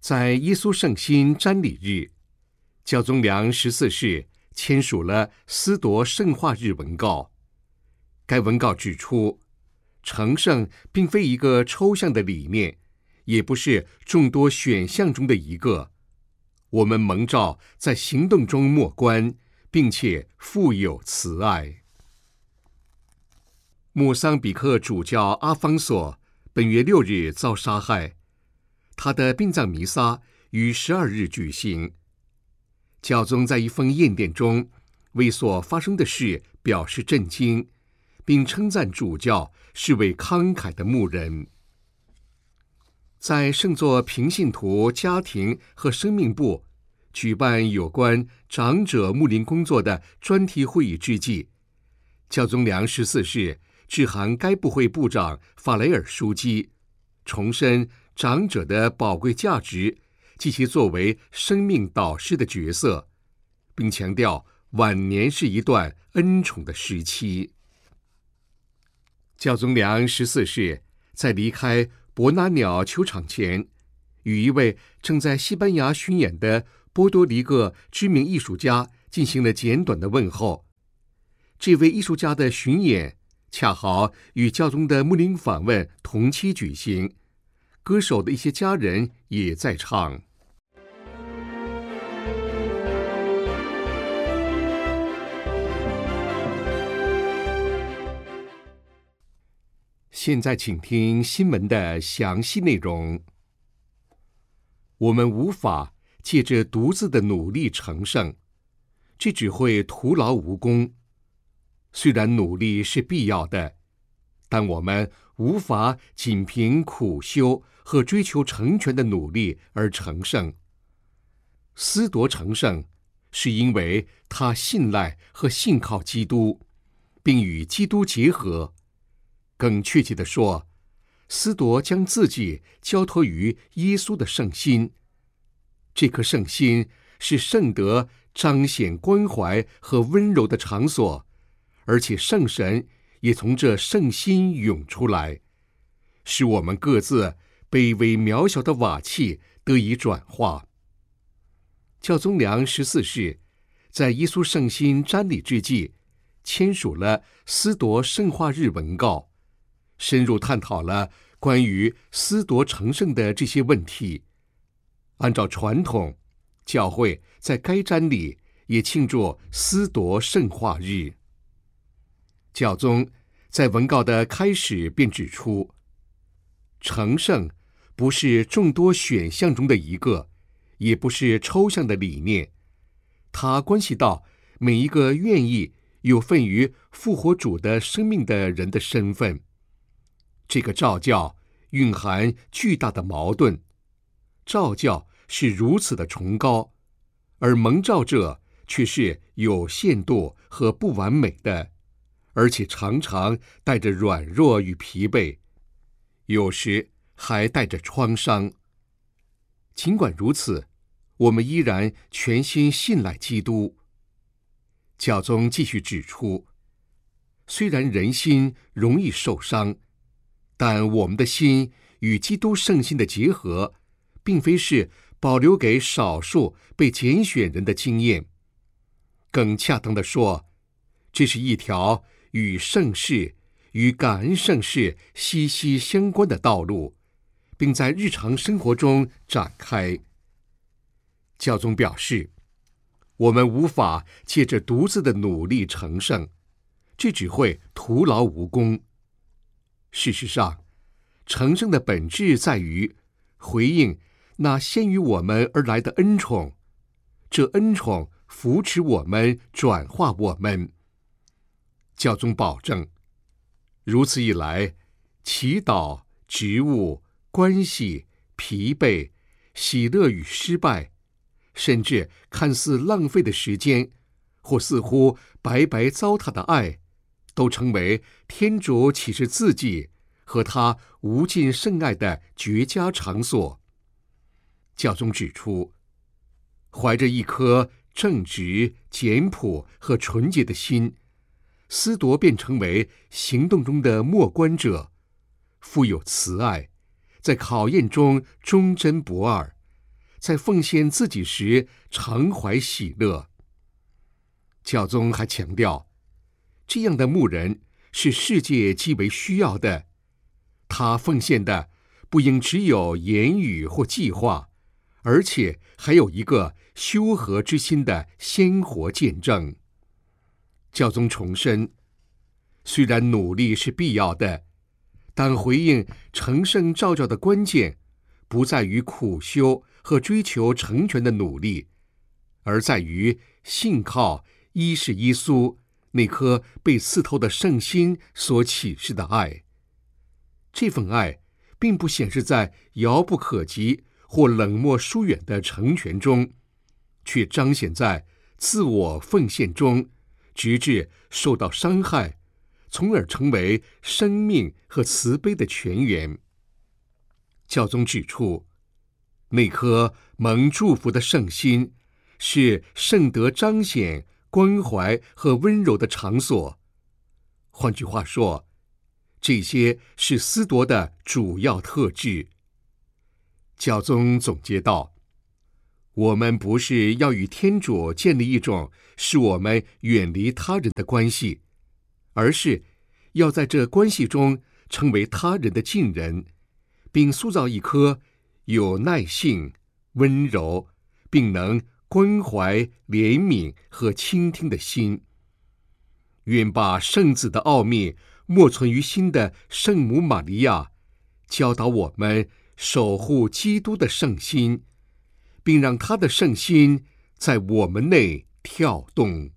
在耶稣圣心瞻礼日，教宗良14世签署了司铎圣化日文告。该文告指出，成圣并非一个抽象的理念，也不是众多选项中的一个。我们蒙召在行动中默观，并且富有慈爱。莫桑比克主教阿方索本月6日遭杀害，他的殡葬弥撒于12日举行。教宗在一封唁电中为所发生的事表示震惊，并称赞主教是位慷慨的牧人。在圣座平信徒家庭和生命部举办有关长者牧灵工作的专题会议之际，教宗良14世致函该部会部长法雷尔枢机，重申长者的宝贵价值及其作为生命导师的角色，并强调晚年是一段恩宠的时期。教宗良14世在离开伯纳鸟球场前，与一位正在西班牙巡演的波多黎各知名艺术家进行了简短的问候。这位艺术家的巡演恰好与教宗的牧灵访问同期举行，歌手的一些家人也在场。现在请听新闻的详细内容。我们无法借着独自的努力成圣，这只会徒劳无功。虽然努力是必要的，但我们无法仅凭苦修和追求成全的努力而成圣。司铎成圣，是因为他信赖和信靠基督，并与基督结合。更确切地说，司铎将自己交托于耶稣的圣心。这颗圣心是圣德彰显关怀和温柔的场所，而且圣神也从这圣心涌出来，使我们各自卑微渺小的瓦器得以转化。教宗良14世在耶稣圣心瞻礼之际，签署了司铎圣化日文告，深入探讨了关于司铎成圣的这些问题。按照传统，教会在该瞻礼也庆祝司铎圣化日。教宗在文告的开始便指出，成圣不是众多选项中的一个，也不是抽象的理念，它关系到每一个愿意有份于复活主的生命的人的身份。这个召教蕴含巨大的矛盾，召教是如此的崇高，而蒙召者却是有限度和不完美的，而且常常带着软弱与疲惫，有时还带着创伤。尽管如此，我们依然全心信赖基督。教宗继续指出，虽然人心容易受伤，但我们的心与基督圣心的结合，并非是保留给少数被拣选人的经验。更恰当地说，这是一条与圣事、与感恩圣事息息相关的道路，并在日常生活中展开。教宗表示，我们无法借着独自的努力成圣，这只会徒劳无功。事实上，成圣的本质在于回应那先于我们而来的恩宠，这恩宠扶持我们，转化我们。教宗保证，如此一来，祈祷、职务、关系、疲惫、喜乐与失败，甚至看似浪费的时间，或似乎白白糟蹋的爱，都成为天主启示自己和他无尽圣爱的绝佳场所。教宗指出，怀着一颗正直、简朴和纯洁的心，司铎便成为行动中的默观者，富有慈爱，在考验中忠贞不二， 在奉献自己时常怀喜乐。教宗还强调，这样的牧人是世界极为需要的，他奉献的不应只有言语或计划，而且还有一个修和之心的鲜活见证。教宗重申，虽然努力是必要的，但回应成圣召教的关键不在于苦修和追求成全的努力，而在于信靠依是耶稣那颗被刺透的圣心所启示的爱。这份爱并不显示在遥不可及或冷漠疏远的成全中，却彰显在自我奉献中，直至受到伤害，从而成为生命和慈悲的泉源。教宗指出，那颗蒙祝福的圣心是圣德彰显、关怀和温柔的场所。换句话说，这些是司铎的主要特质。教宗总结道，我们不是要与天主建立一种使我们远离他人的关系，而是要在这关系中成为他人的近人，并塑造一颗有耐性、温柔，并能关怀、怜悯和倾听的心。愿把圣子的奥秘默存于心的圣母玛利亚，教导我们守护基督的圣心，并让他的圣心在我们内跳动。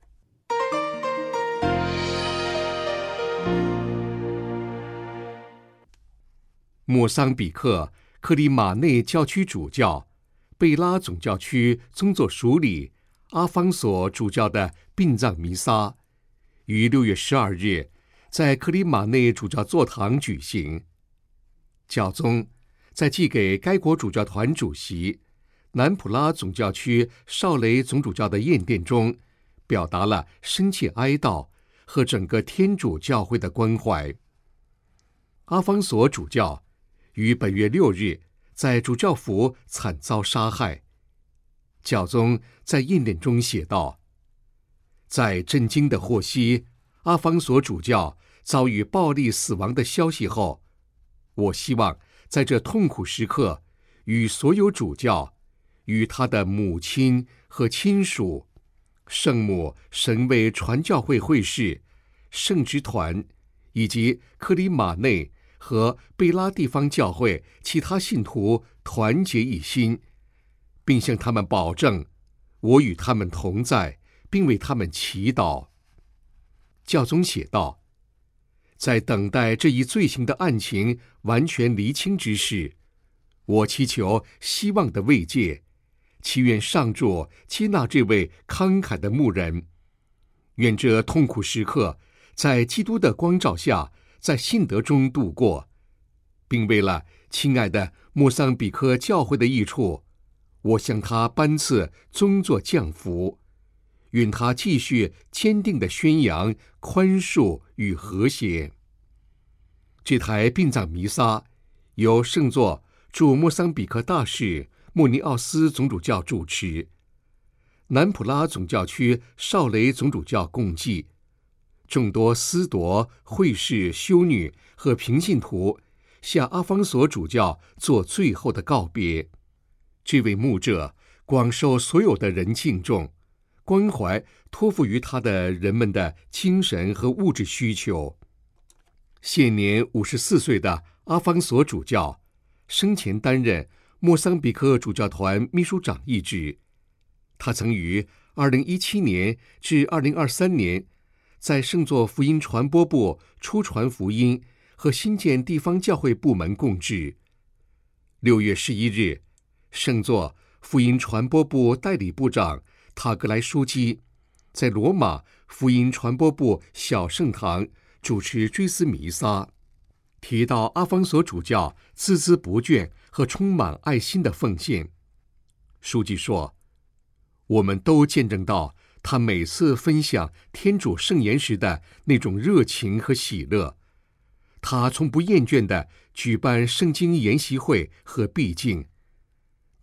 莫桑比克克里马内教区主教、贝拉总教区宗座署理阿方索主教的殡葬弥撒于6月12日在克里马内主教座堂举行。教宗在寄给该国主教团主席、南普拉总教区少雷总主教的唁电中，表达了深切哀悼和整个天主教会的关怀。阿方索主教于本月6日在主教府惨遭杀害。教宗在唁电中写道，在震惊地获悉阿方索主教遭遇暴力死亡的消息后，我希望在这痛苦时刻与所有主教、与他的母亲和亲属、圣母神卫传教会会士、圣职团以及克里马内和贝拉地方教会其他信徒团结一心，并向他们保证，我与他们同在，并为他们祈祷。教宗写道，在等待这一罪行的案情完全厘清之时，我祈求希望的慰藉，祈愿上主接纳这位慷慨的牧人，愿这痛苦时刻在基督的光照下，在信德中度过，并为了亲爱的莫桑比克教会的益处，我向他颁赐宗座降福，愿他继续坚定地宣扬宽恕与和谐。这台殡葬弥撒由圣座驻莫桑比克大使莫尼奥斯总主教主持，南普拉总教区少雷总主教共祭，众多司铎、会士、修女和平信徒向阿方索主教做最后的告别。这位牧者广受所有的人敬重、关怀，托付于他的人们的精神和物质需求。现年54岁的阿方索主教，生前担任莫桑比克主教团秘书长一职。他曾于2017年至2023年在圣座福音传播部初传福音和新建地方教会部门供职。6月11日，圣座福音传播部代理部长塔格莱书记在罗马福音传播部小圣堂主持追思弥撒，提到阿方索主教孜孜不倦和充满爱心的奉献。书记说，我们都见证到他每次分享天主圣言时的那种热情和喜乐。他从不厌倦地举办圣经研习会和毕竟，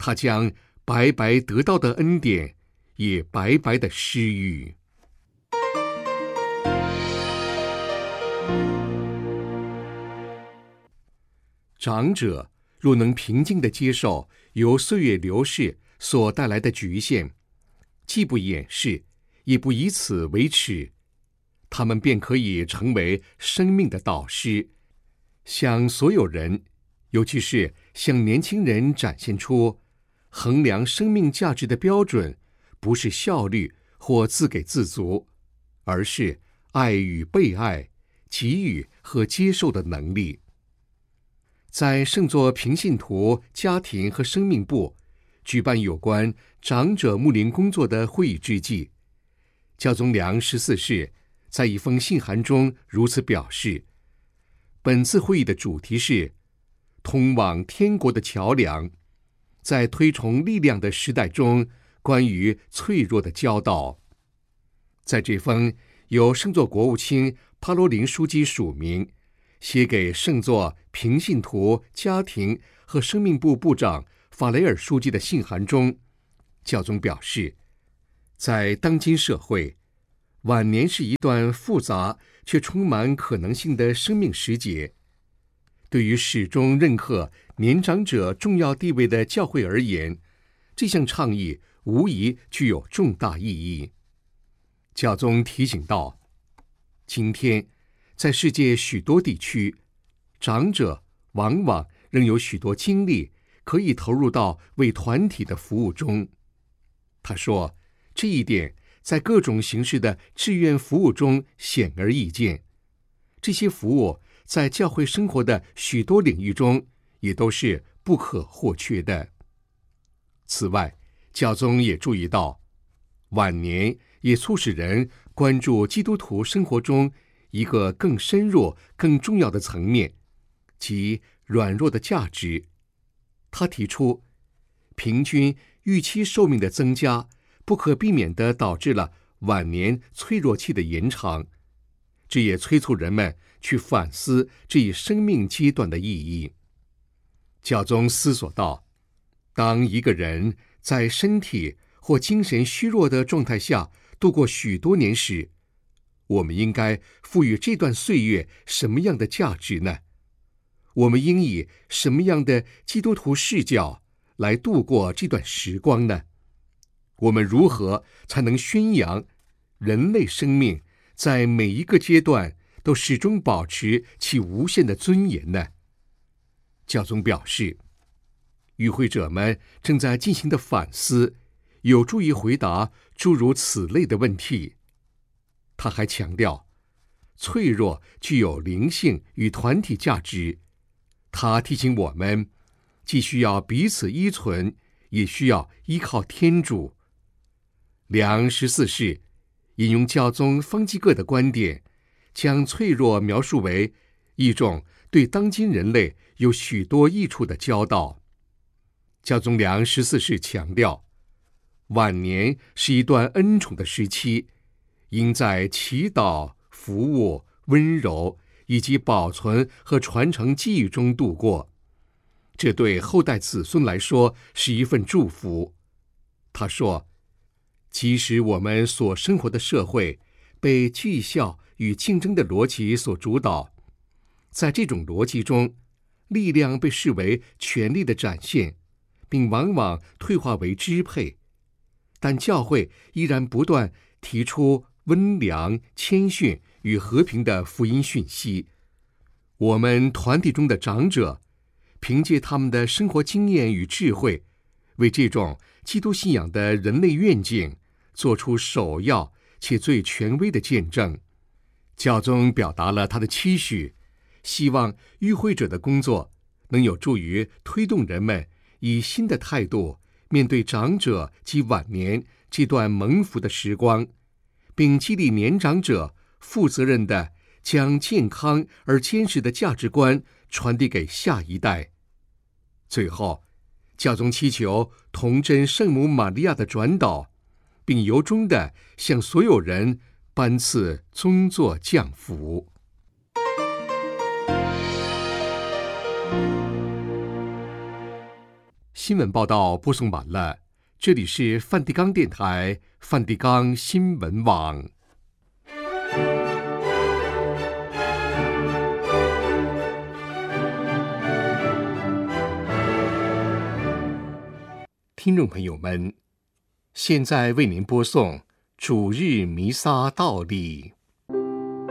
他将白白得到的恩典也白白的施予。长者若能平静地接受由岁月流逝所带来的局限，既不掩饰，也不以此为耻，他们便可以成为生命的导师，向所有人，尤其是向年轻人展现出衡量生命价值的标准，不是效率或自给自足，而是爱与被爱、给予和接受的能力。在圣座平信徒家庭和生命部举办有关长者牧灵工作的会议之际，教宗良14世在一封信函中如此表示：本次会议的主题是通往天国的桥梁，在推崇力量的时代中关于脆弱的教导。在这封由圣座国务卿帕罗林枢机署名，写给圣座平信徒家庭和生命部部长法雷尔书记的信函中，教宗表示，在当今社会，晚年是一段复杂却充满可能性的生命时节。对于始终认可年长者重要地位的教会而言，这项倡议无疑具有重大意义。教宗提醒道，今天在世界许多地区，长者往往仍有许多精力可以投入到为团体的服务中。他说，这一点在各种形式的志愿服务中显而易见。这些服务在教会生活的许多领域中也都是不可或缺的。此外，教宗也注意到，晚年也促使人关注基督徒生活中一个更深入、更重要的层面，即软弱的价值。他提出，平均预期寿命的增加不可避免地导致了晚年脆弱期的延长，这也催促人们去反思这一生命阶段的意义。教宗思索道，当一个人在身体或精神虚弱的状态下度过许多年时，我们应该赋予这段岁月什么样的价值呢？我们应以什么样的基督徒视角来度过这段时光呢？我们如何才能宣扬人类生命在每一个阶段都始终保持其无限的尊严呢？教宗表示，与会者们正在进行的反思有助于回答诸如此类的问题。他还强调，脆弱具有灵性与团体价值。他提醒我们，既需要彼此依存，也需要依靠天主。良14世引用教宗方济各的观点，将脆弱描述为一种对当今人类有许多益处的教导。教宗良14世强调，晚年是一段恩宠的时期，应在祈祷、服务、温柔以及保存和传承记忆中度过。这对后代子孙来说是一份祝福。他说，即使我们所生活的社会被绩效与竞争的逻辑所主导，在这种逻辑中，力量被视为权力的展现，并往往退化为支配，但教会依然不断提出温良、谦逊与和平的福音讯息。我们团体中的长者，凭借他们的生活经验与智慧，为这种基督信仰的人类愿景做出首要且最权威的见证。教宗表达了他的期许，希望与会者的工作能有助于推动人们以新的态度面对长者及晚年这段蒙福的时光，并激励年长者负责任地将健康而坚实的价值观传递给下一代。最后，教宗祈求童真圣母玛利亚的转导，并由衷地向所有人颁赐宗座降福。 新闻报道播送完了，这里是梵蒂冈电台梵蒂冈新闻网。听众朋友们，现在为您播送主日弥撒道理。